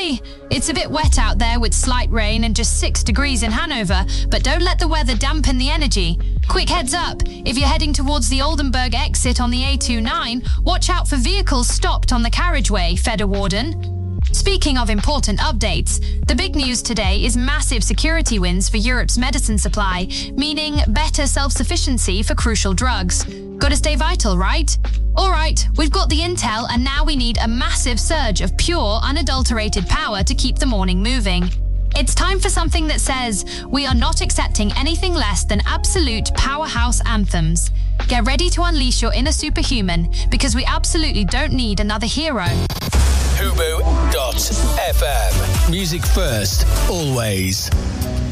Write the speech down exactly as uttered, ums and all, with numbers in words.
Hey, it's a bit wet out there with slight rain and just six degrees in Hanover, but don't let the weather dampen the energy. Quick heads up, if you're heading towards the Oldenburg exit on the A twenty-nine, watch out for vehicles stopped on the carriageway, Feder Warden. Speaking of important updates, the big news today is massive security wins for Europe's medicine supply, meaning better self-sufficiency for crucial drugs. Gotta stay vital, right? Alright, we've got the intel and now we need a massive surge of pure, unadulterated power to keep the morning moving. It's time for something that says, we are not accepting anything less than absolute powerhouse anthems. Get ready to unleash your inner superhuman, because we absolutely don't need another hero. Hubu dot F M. Music first, always.